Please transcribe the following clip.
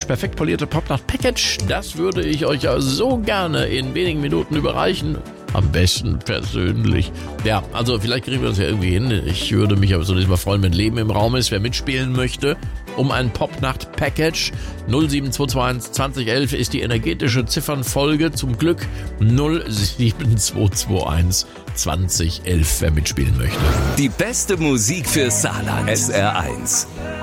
perfekt polierte Popnacht-Package. Das würde ich euch so gerne in wenigen Minuten überreichen. Am besten persönlich. Ja, also vielleicht kriegen wir das ja irgendwie hin. Ich würde mich aber zunächst mal freuen, wenn Leben im Raum ist. Wer mitspielen möchte, um ein Popnacht-Package. 07221 2011 ist die energetische Ziffernfolge. Zum Glück 07221 2011, wer mitspielen möchte. Die beste Musik für Saarland. SR1.